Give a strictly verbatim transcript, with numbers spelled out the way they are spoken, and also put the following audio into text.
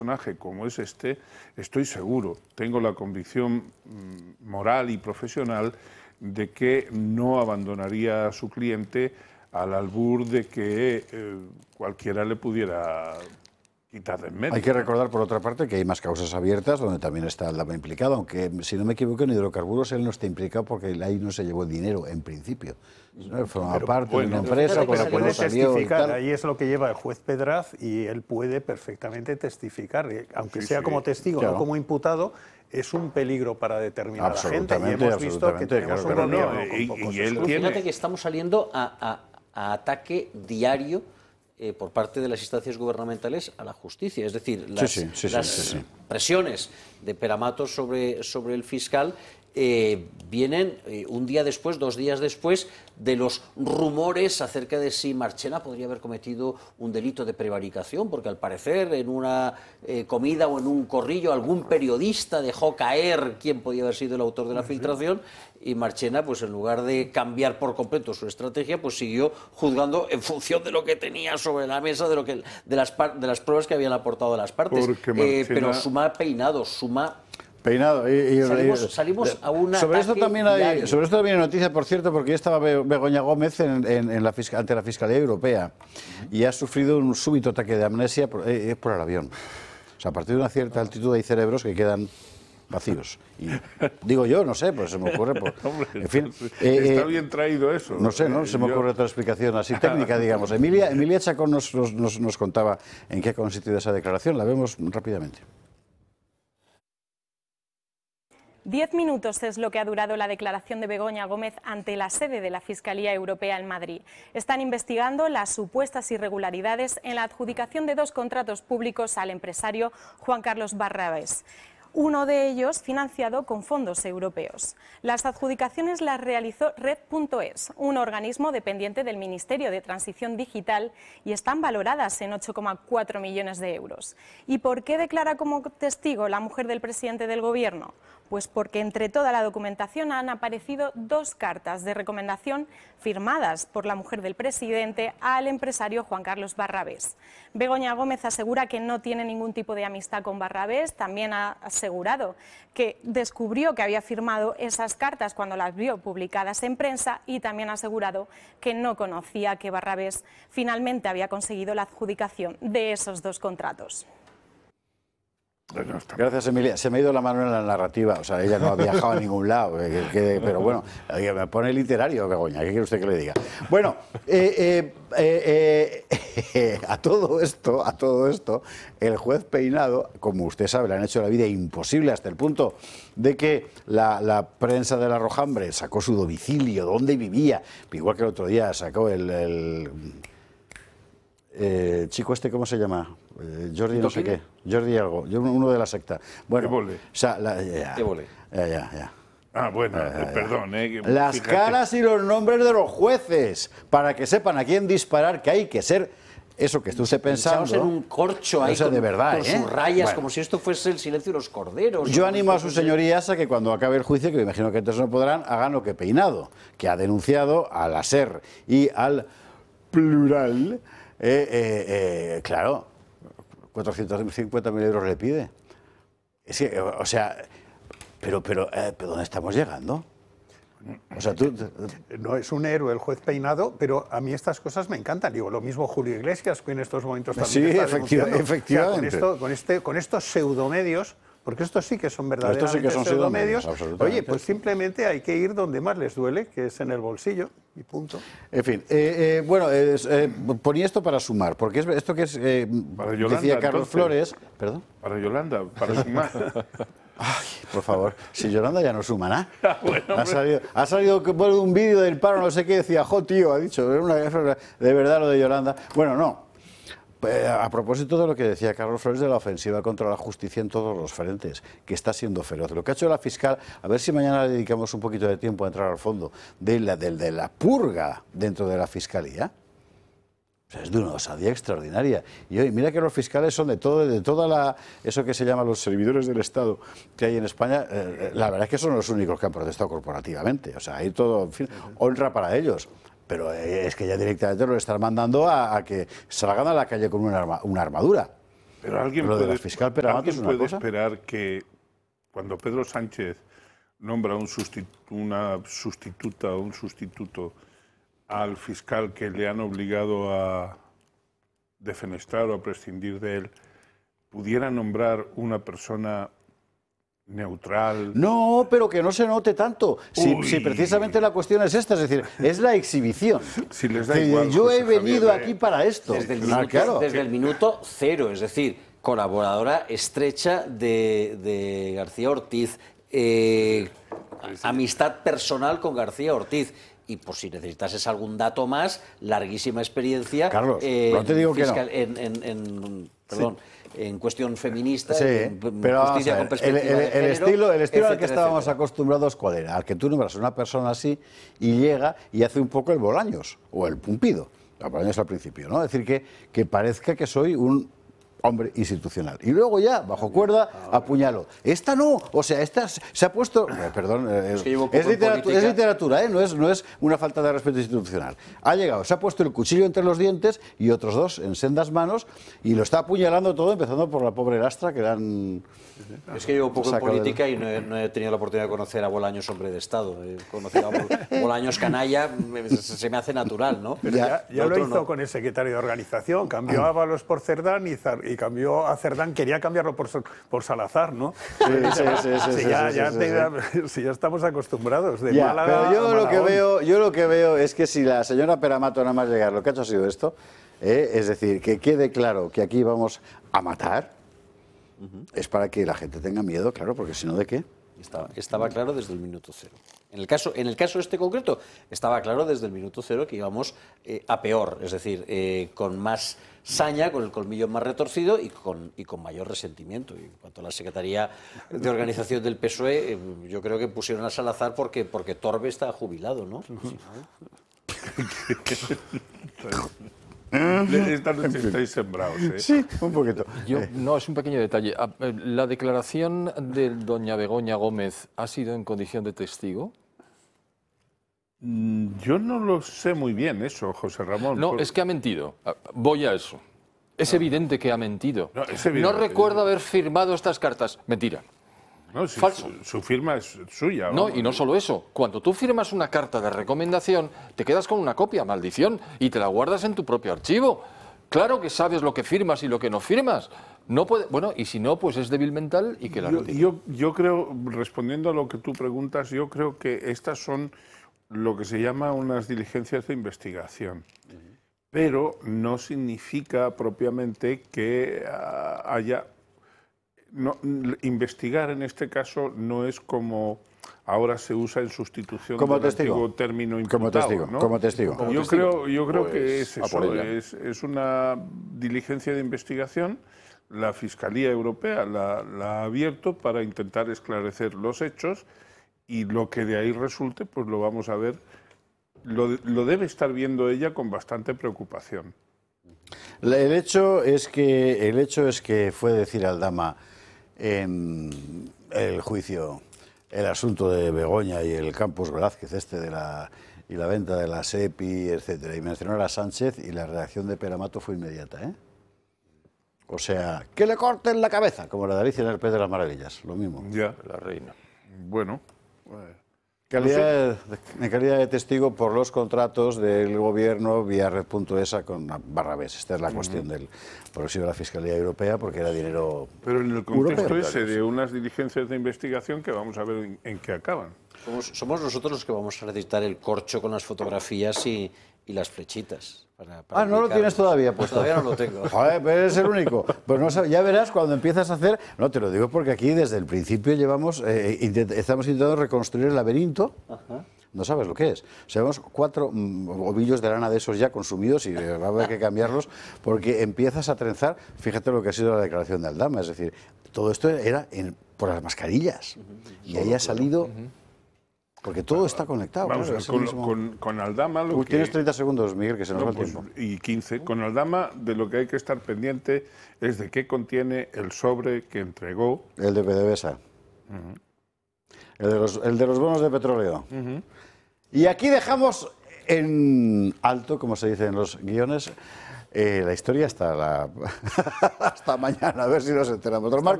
personaje como es este, estoy seguro, tengo la convicción moral y profesional de que no abandonaría a su cliente al albur de que eh, cualquiera le pudiera quitar de en medio. Hay que recordar, por otra parte, que hay más causas abiertas donde también está Aldama implicado, aunque, si no me equivoco, en hidrocarburos él no está implicado porque ahí no se llevó el dinero, en principio. ¿No? Forma Pero, parte bueno, de una empresa con la que no salió y tal. Ahí es lo que lleva el juez Pedraz y él puede perfectamente testificar, aunque sí, sea sí, como testigo, claro. no como imputado. Es un peligro para determinada gente y hemos visto que tenemos claro, un pero gobierno no, con y- pocos y él escrúpulos. tiene- Fíjate que estamos saliendo a, a, a ataque diario eh, por parte de las instancias gubernamentales a la justicia. Es decir, las, sí, sí, sí, las sí, sí. presiones de Peramatos sobre, sobre el fiscal eh, vienen eh, un día después, dos días después, de los rumores acerca de si Marchena podría haber cometido un delito de prevaricación, porque al parecer en una eh, comida o en un corrillo algún periodista dejó caer quién podía haber sido el autor de la filtración, y Marchena, pues en lugar de cambiar por completo su estrategia, pues siguió juzgando en función de lo que tenía sobre la mesa, de lo que de las, de las pruebas que habían aportado las partes. Porque Eh, Marchena- pero suma peinados, suma... Peinado. Y, y- Salimos- y- salimos a un sobre esto ataque también hay, diario. sobre esto también hay noticia, por cierto, porque ya estaba Be- Begoña Gómez en, en- en la fisca- ante la Fiscalía Europea y ha sufrido un súbito ataque de amnesia por, eh, eh, por el avión. O sea, a partir de una cierta altitud hay cerebros que quedan vacíos. Y digo yo, no sé, pues se me ocurre. Por, Hombre, en fin, está eh, bien traído eso. no sé, no se me Yo- ocurre otra explicación así técnica, digamos. Emilia, Emilia Chacón nos, nos, nos- nos contaba en qué ha consistido esa declaración. La vemos rápidamente. Diez minutos es lo que ha durado la declaración de Begoña Gómez ante la sede de la Fiscalía Europea en Madrid. Están investigando las supuestas irregularidades en la adjudicación de dos contratos públicos al empresario Juan Carlos Barrabés. Uno de ellos financiado con fondos europeos. Las adjudicaciones las realizó Red punto es, un organismo dependiente del Ministerio de Transición Digital, y están valoradas en ocho coma cuatro millones de euros. ¿Y por qué declara como testigo la mujer del presidente del Gobierno? Pues porque entre toda la documentación han aparecido dos cartas de recomendación firmadas por la mujer del presidente al empresario Juan Carlos Barrabés. Begoña Gómez asegura que no tiene ningún tipo de amistad con Barrabés. También ha asegurado que descubrió que había firmado esas cartas cuando las vio publicadas en prensa, y también ha asegurado que no conocía que Barrabés finalmente había conseguido la adjudicación de esos dos contratos. Bueno, está- Gracias, Emilia. Se me ha ido la mano en la narrativa. O sea, ella no ha viajado a ningún lado. que- que- pero bueno, eh, me pone literario, Begoña. ¿Qué quiere usted que le diga? Bueno, eh, eh, eh, eh, a todo esto, a todo esto, el juez Peinado, como usted sabe, le han hecho la vida imposible hasta el punto de que la, la prensa de la Rojambre sacó su domicilio, dónde vivía, igual que el otro día sacó el... el eh, chico este, ¿cómo se llama? Eh, Jordi no sé qué. Jordi algo. Yo, uno de la secta. Bueno, Évole. o sea, la, ya, Évole. ya, ya, ya. Ah, bueno, eh, perdón. Eh, que- Las fíjate. caras y los nombres de los jueces, para que sepan a quién disparar, que hay que ser eso que estuve pensando. Pinchados en un corcho ahí O sea, con, de verdad, con ¿eh? sus rayas, Bueno. como si esto fuese el silencio de los corderos. Yo o animo a esto sus fuese- señorías a que cuando acabe el juicio, que me imagino que antes no podrán, hagan lo que Peinado, que ha denunciado a la SER y al plural. Eh, eh, eh, claro, cuatrocientos cincuenta mil euros le pide. Es que, o sea, pero, pero, eh, ¿pero dónde estamos llegando? O sea, tú... No es un héroe el juez Peinado, pero a mí estas cosas me encantan. Digo, lo mismo Julio Iglesias, que en estos momentos también Sí, está efectiva- denunciando. efectivamente. O sea, con, esto, con, este, con estos pseudomedios, porque estos sí que son verdaderamente Estos sí que son pseudomedios, pseudomedios, absolutamente. oye, pues simplemente hay que ir donde más les duele, que es en el bolsillo, y punto. En fin, eh, eh, bueno, es, eh, ponía esto para sumar, porque es, esto que es, eh, Para Yolanda, decía Carlos entonces. Flores, perdón, Para Yolanda, para sumar. por favor, si Yolanda ya no suma nada. Bueno, ha hombre. salido, ha salido que por un vídeo del paro, no sé qué, decía, jo, tío, ha dicho, era una, de verdad lo de Yolanda. Bueno, no. Eh, A propósito de lo que decía Carlos Flores de la ofensiva contra la justicia en todos los frentes, que está siendo feroz. Lo que ha hecho la fiscal, a ver si mañana le dedicamos un poquito de tiempo a entrar al fondo de la, de, de la purga dentro de la fiscalía. O sea, es de una osadía extraordinaria. Y hoy, mira que los fiscales son de todo, de toda la, eso que se llama los servidores del Estado que hay en España, eh, la verdad es que son los únicos que han protestado corporativamente. O sea, hay todo, en fin, honra para ellos. Pero eh, es que ya directamente los están mandando a, a que salgan a la calle con una, arma, una armadura. Pero alguien Lo de puede, la fiscal Pera Matos ¿alguien es una puede cosa? esperar que cuando Pedro Sánchez nombra un sustitu- una sustituta o un sustituto al fiscal que le han obligado a defenestrar o a prescindir de él, pudiera nombrar una persona neutral? No, pero que no se note tanto. Si, Uy. si precisamente la cuestión es esta, es decir, es la exhibición. Si les da Es decir, igual, yo José he venido Javier, aquí ¿eh? para esto. Desde el, Ah, minuto, claro. desde el minuto cero, es decir, colaboradora estrecha de, de García Ortiz, eh, amistad personal con García Ortiz. Y por si necesitases algún dato más, larguísima experiencia. Carlos, eh, no te digo que no. fiscal- en, en- en- perdón, en cuestión feminista, Sí, en pero vamos justicia a con ver, el, perspectiva el- de el género, estilo, el estilo al que etcétera, estábamos etcétera. acostumbrados, ¿cuál era? Al que tú nombras a una persona así y llega y hace un poco el Bolaños o el Pumpido. El Bolaños al principio, ¿no? Es decir, que, que parezca que soy un hombre institucional. Y luego ya, bajo cuerda, apuñalo. Esta no, o sea, esta se ha puesto... eh, perdón, eh, Es que llevo poco es, en literatura, política. es literatura, ¿eh? No es, no es una falta de respeto institucional. Ha llegado, se ha puesto el cuchillo entre los dientes y otros dos en sendas manos y lo está apuñalando todo, empezando por la pobre Lastra, que eran... Es que llevo poco en Saca del- política y no he, no he tenido la oportunidad de conocer a Bolaños hombre de Estado. He conocido a Bol- Bolaños canalla, me- se me hace natural, ¿no? Pero ya, ya lo otro hizo no. con el secretario de organización, cambió a Ábalos por Cerdán y, Zar- y cambió a Cerdán, quería cambiarlo por, Sa- por Salazar, ¿no? Sí, sí, sí, sí, Si sí, ya, sí, ya sí, te- si ya estamos acostumbrados de Ya, Málaga pero yo a lo que Malagón. veo, yo lo que veo es que si la señora Peramato nada más llegar, lo que ha hecho ha sido esto, eh, es decir, que quede claro que aquí vamos a matar, es para que la gente tenga miedo, claro, porque si no, ¿de qué? Estaba, estaba claro desde el minuto cero. En el caso, en el caso este concreto, estaba claro desde el minuto cero que íbamos eh, a peor, es decir, eh, con más saña, con el colmillo más retorcido y con, y con mayor resentimiento. Y en cuanto a la Secretaría de Organización del P S O E, eh, yo creo que pusieron a Salazar porque, porque Torbe está jubilado, ¿no? Si no, Esta noche estáis sembrados, ¿eh? Sí, un poquito. Yo, no, es un pequeño detalle. Ah, eh, ¿La declaración de doña Begoña Gómez ha sido en condición de testigo? Mm, Yo no lo sé muy bien eso, José Ramón. No, por- es que ha mentido. Ah, Voy a eso. Es evidente que ha mentido. No, es evidente. No recuerdo haber firmado estas cartas. Mentira. No, si falso. Su, su firma es suya. No, vamos. y no solo eso. Cuando tú firmas una carta de recomendación, te quedas con una copia, maldición, y te la guardas en tu propio archivo. Claro que sabes lo que firmas y lo que no firmas. No puede, bueno, y si no, pues es débil mental y que la Yo, retire. yo, yo creo, respondiendo a lo que tú preguntas, yo creo que estas son lo que se llama unas diligencias de investigación. Pero no significa propiamente que ah, haya... No, n- investigar en este caso no es como ahora se usa en sustitución Como del testigo. antiguo término Como imputado, testigo, ¿no? como testigo. Como Yo testigo. creo, yo creo que Pues, es a por eso, ella. es, es una diligencia de investigación. La Fiscalía Europea la, la ha abierto para intentar esclarecer los hechos y lo que de ahí resulte, pues lo vamos a ver. Lo, lo debe estar viendo ella con bastante preocupación. La- El hecho es que el hecho es que fue decir Aldama en el juicio el asunto de Begoña y el Campus Velázquez este de la y la venta de la S E P I, etcétera, y mencionó a Sánchez y la reacción de Peramato fue inmediata, ¿eh? O sea, que le corten la cabeza, como la de Alicia en el País de las Maravillas, lo mismo. Ya, La reina. bueno. Calidad, en calidad de testigo por los contratos del gobierno vía red.esa con Barrabés. Esta es la cuestión del próximo de la Fiscalía Europea, porque era dinero Pero en el contexto europeo. ese de unas diligencias de investigación que vamos a ver en, en qué acaban. Somos, somos nosotros los que vamos a necesitar el corcho con las fotografías y, y las flechitas. Para, para Ah, ¿no lo ubicarnos. tienes todavía puesto? Todavía no lo tengo. Joder, pero eres el único. Pues no, sab- ya verás cuando empiezas a hacer... No, te lo digo porque aquí desde el principio llevamos, eh, intent- estamos intentando reconstruir el laberinto. No sabes lo que es. O sea, vemos cuatro mm, ovillos de lana de esos ya consumidos y eh, va a haber que cambiarlos porque empiezas a trenzar. Fíjate lo que ha sido la declaración de Aldama. Es decir, todo esto era en- por las mascarillas. Y ahí ha salido... Porque todo está conectado. Vamos claro, a ver, es el con, mismo- con- con Aldama lo Uy, que... Tienes treinta segundos, Miguel, que se nos No, va el pues, tiempo. y quince. Con Aldama de lo que hay que estar pendiente es de qué contiene el sobre que entregó. El de PDVSA. el, de los, el de los bonos de petróleo. Y aquí dejamos en alto, como se dice en los guiones, Eh, la historia hasta, la... hasta mañana, a ver si nos enteramos. Don Marco.